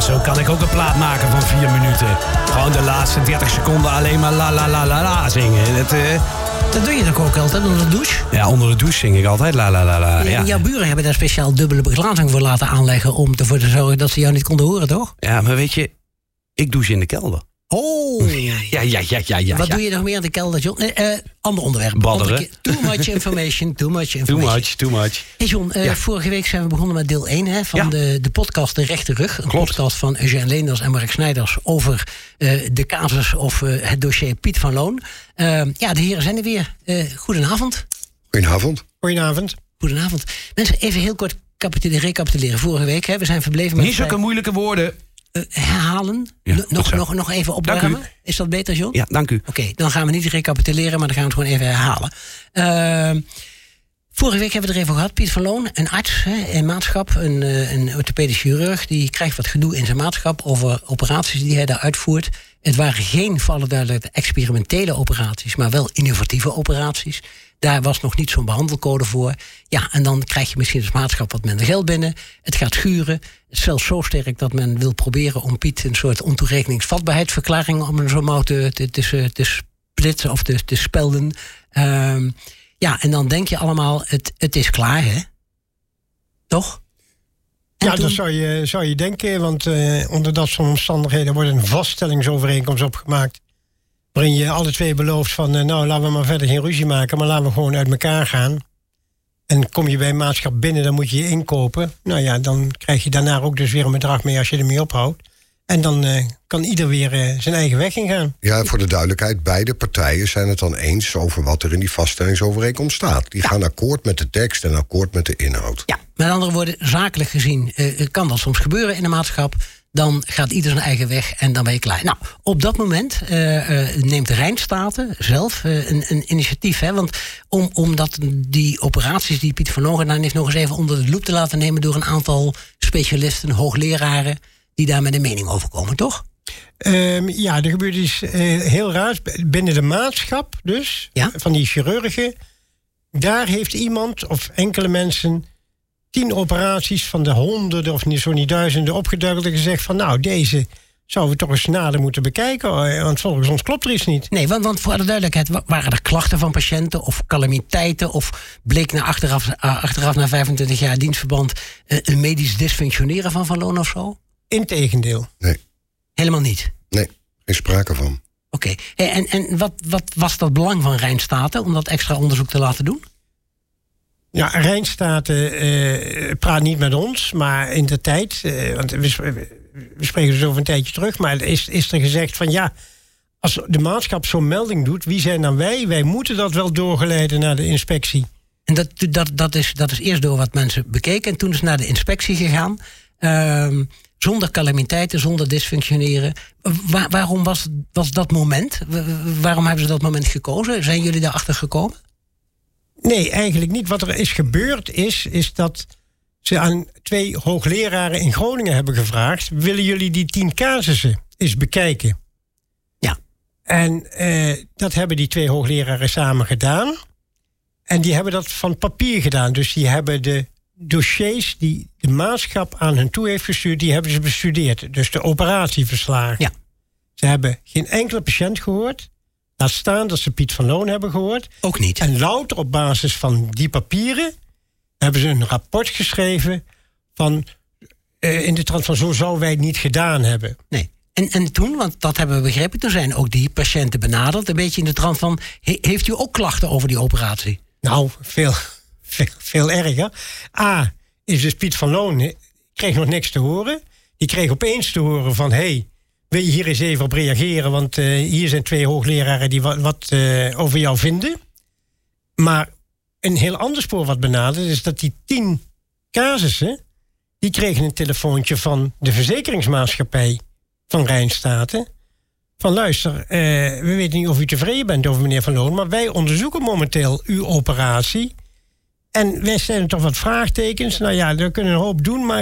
zo kan ik ook een plaat maken van 4 minuten. Gewoon de laatste 30 seconden alleen maar la la la la la zingen. Dat doe je toch ook altijd onder de douche? Ja, onder de douche zing ik altijd la la la la. Ja. Jouw buren hebben daar speciaal dubbele beglazing voor laten aanleggen om ervoor te zorgen dat ze jou niet konden horen, toch? Ja, maar weet je, ik douche in de kelder. Oh. Ja. Wat doe je nog meer in de kelder, John? Ander onderwerp. Badderen. Too much information. Too much. Hey John, vorige week zijn we begonnen met deel 1 van de podcast De Rechte Rug. Een podcast van Eugène Leenders en Mark Snijders over de casus of het dossier Piet van Loon. De heren zijn er weer. Goedenavond. Goedenavond. Mensen, even heel kort recapituleren. Vorige week, we zijn verbleven met... Niet zulke moeilijke woorden. Herhalen. Ja, nog even opwarmen. Is dat beter, John? Ja, dank u. Oké, dan gaan we niet recapituleren, maar dan gaan we het gewoon even herhalen. Vorige week hebben we het er even gehad. Piet van Loon, een arts in Maatschap, een orthopedisch chirurg, die krijgt wat gedoe in zijn maatschap over operaties die hij daar uitvoert. Het waren geen, voor alle duidelijkheid, experimentele operaties, maar wel innovatieve operaties. Daar was nog niet zo'n behandelcode voor. Ja, en dan krijg je misschien als maatschap wat minder geld binnen. Het gaat schuren. Het is zelfs zo sterk dat men wil proberen om Piet een soort ontoerekeningsvatbaarheidsverklaring om hem zo mouw te splitsen of te spelden. En dan denk je allemaal, het is klaar, hè? Toch? En ja, dat zou je denken, want onder dat soort omstandigheden wordt een vaststellingsovereenkomst opgemaakt. Waarin je alle twee belooft van, laten we maar verder geen ruzie maken, maar laten we gewoon uit elkaar gaan. En kom je bij een maatschap binnen, dan moet je je inkopen. Nou ja, dan krijg je daarna ook dus weer een bedrag mee als je ermee ophoudt. En dan kan ieder weer zijn eigen weg ingaan. Ja, voor de duidelijkheid, beide partijen zijn het dan eens over wat er in die vaststellingsovereenkomst staat. Die gaan akkoord met de tekst en akkoord met de inhoud. Ja, met andere woorden, zakelijk gezien kan dat soms gebeuren in een maatschap. Dan gaat ieder zijn eigen weg en dan ben je klaar. Nou, op dat moment neemt de Rijnstaten zelf een initiatief. Hè, want omdat die operaties die Piet van Loon gedaan heeft nog eens even onder de loep te laten nemen door een aantal specialisten, hoogleraren, die daar met een mening over komen, toch? Er gebeurt iets heel raars. Binnen de maatschap dus, van die chirurgen. Daar heeft iemand of enkele mensen 10 operaties van de honderden of zo niet duizenden opgeduikeld en gezegd van nou, deze zouden we toch eens nader moeten bekijken, want volgens ons klopt er iets niet. Nee, want voor de duidelijkheid, waren er klachten van patiënten of calamiteiten of bleek achteraf na 25 jaar dienstverband een medisch dysfunctioneren van Loon of zo? Integendeel. Nee. Helemaal niet? Nee, geen sprake van. Oké. En wat was dat belang van Rijnstaten om dat extra onderzoek te laten doen? Ja, Rijnstaten praat niet met ons, maar in de tijd, want we spreken dus over een tijdje terug, maar is er gezegd van ja, als de maatschap zo'n melding doet, wie zijn dan wij? Wij moeten dat wel doorgeleiden naar de inspectie. En dat is eerst door wat mensen bekeken en toen is naar de inspectie gegaan. Zonder calamiteiten, zonder dysfunctioneren. Waarom was dat moment? Waarom hebben ze dat moment gekozen? Zijn jullie daarachter gekomen? Nee, eigenlijk niet. Wat er is gebeurd is dat ze aan 2 hoogleraren in Groningen hebben gevraagd, willen jullie die 10 casussen eens bekijken? Ja. En dat hebben die 2 hoogleraren samen gedaan. En die hebben dat van papier gedaan. Dus die hebben de dossiers die de maatschap aan hen toe heeft gestuurd, die hebben ze bestudeerd. Dus de operatieverslagen. Ja. Ze hebben geen enkele patiënt gehoord. Laat staan dat ze Piet van Loon hebben gehoord. Ook niet. En louter op basis van die papieren hebben ze een rapport geschreven van in de trant van zo zouden wij het niet gedaan hebben. Nee. En toen, want dat hebben we begrepen, toen zijn ook die patiënten benaderd, een beetje in de trant van, heeft u ook klachten over die operatie? Nou, veel erger. A, is dus Piet van Loon, kreeg nog niks te horen. Die kreeg opeens te horen van, wil je hier eens even op reageren, want hier zijn 2 hoogleraren die wat over jou vinden. Maar een heel ander spoor wat benaderd is dat die 10 casussen, die kregen een telefoontje van de verzekeringsmaatschappij van Rijnstaten. Van luister, we weten niet of u tevreden bent over meneer Van Loon, maar wij onderzoeken momenteel uw operatie. En wij stellen toch wat vraagtekens. Nou ja, we kunnen een hoop doen, maar